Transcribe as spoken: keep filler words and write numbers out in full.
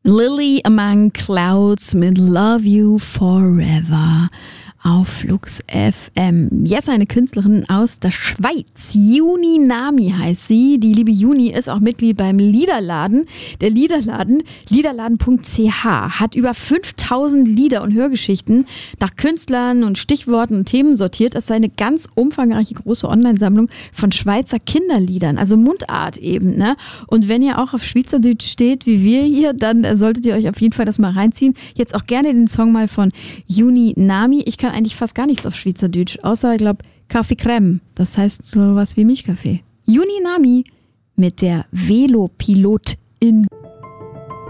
Lily Among Clouds mit Love You Forever auf Flux F M. Jetzt eine Künstlerin aus der Schweiz. Juni Nami heißt sie. Die liebe Juni ist auch Mitglied beim Liederladen. Der Liederladen, liederladen punkt c h, hat über fünftausend Lieder und Hörgeschichten nach Künstlern und Stichworten und Themen sortiert. Das ist eine ganz umfangreiche große Online-Sammlung von Schweizer Kinderliedern, also Mundart eben. Ne? Und wenn ihr auch auf Schweizerdeutsch steht, wie wir hier, dann solltet ihr euch auf jeden Fall das mal reinziehen. Jetzt auch gerne den Song mal von Juni Nami. Ich kann eigentlich fast gar nichts auf Schweizerdeutsch, außer, ich glaube, Kaffee Crème. Das heißt sowas wie Milchkaffee. Juni Nami mit der Velopilotin.